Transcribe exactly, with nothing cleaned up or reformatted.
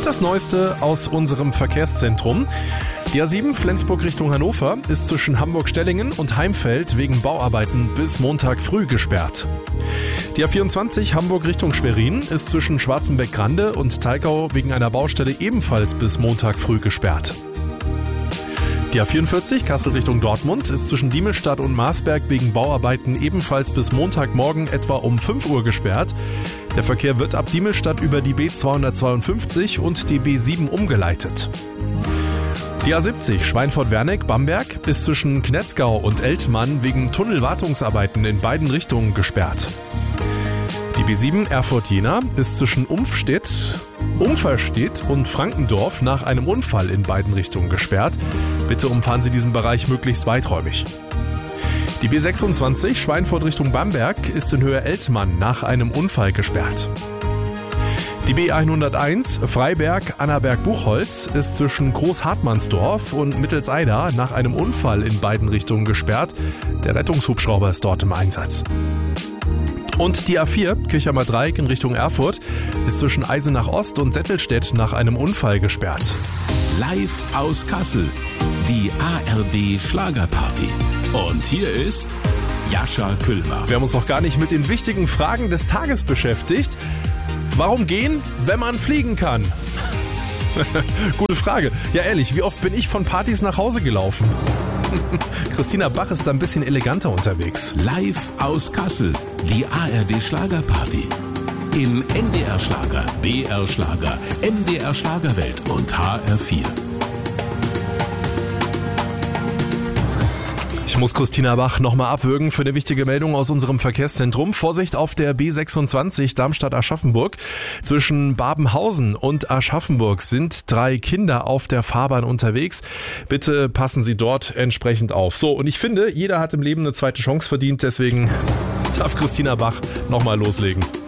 Das Neueste aus unserem Verkehrszentrum. Die A sieben Flensburg Richtung Hannover ist zwischen Hamburg-Stellingen und Heimfeld wegen Bauarbeiten bis Montag früh gesperrt. Die A vierundzwanzig Hamburg Richtung Schwerin ist zwischen Schwarzenbeck-Grande und Thalkau wegen einer Baustelle ebenfalls bis Montag früh gesperrt. Die A vierundvierzig Kassel Richtung Dortmund ist zwischen Diemelstadt und Marsberg wegen Bauarbeiten ebenfalls bis Montagmorgen etwa um fünf Uhr gesperrt. Der Verkehr wird ab Diemelstadt über die B zweihundertzweiundfünfzig und die B sieben umgeleitet. Die A siebzig Schweinfurt-Werneck-Bamberg ist zwischen Knetzgau und Eltmann wegen Tunnelwartungsarbeiten in beiden Richtungen gesperrt. Die B sieben Erfurt-Jena ist zwischen Umfstedt, Umverstedt und Frankendorf nach einem Unfall in beiden Richtungen gesperrt. Bitte umfahren Sie diesen Bereich möglichst weiträumig. Die B sechsundzwanzig Schweinfurt Richtung Bamberg ist in Höhe Eltmann nach einem Unfall gesperrt. Die B hunderteins Freiberg-Annaberg-Buchholz ist zwischen Großhartmannsdorf und Mittelseida nach einem Unfall in beiden Richtungen gesperrt. Der Rettungshubschrauber ist dort im Einsatz. Und die A vier Kirchheimer Dreieck in Richtung Erfurt ist zwischen Eisenach Ost und Settelstedt nach einem Unfall gesperrt. Live aus Kassel, die A R D Schlagerparty. Und hier ist Jascha Küllmer. Wir haben uns noch gar nicht mit den wichtigen Fragen des Tages beschäftigt. Warum gehen, wenn man fliegen kann? Gute Frage. Ja ehrlich, wie oft bin ich von Partys nach Hause gelaufen? Christina Bach ist da ein bisschen eleganter unterwegs. Live aus Kassel, die A R D Schlagerparty. Im N D R Schlager, B R Schlager, M D R Schlagerwelt und H R vier. Ich muss Christina Bach nochmal abwürgen für eine wichtige Meldung aus unserem Verkehrszentrum. Vorsicht auf der B sechsundzwanzig Darmstadt-Aschaffenburg. Zwischen Babenhausen und Aschaffenburg sind drei Kinder auf der Fahrbahn unterwegs. Bitte passen Sie dort entsprechend auf. So, und ich finde, jeder hat im Leben eine zweite Chance verdient. Deswegen darf Christina Bach nochmal loslegen.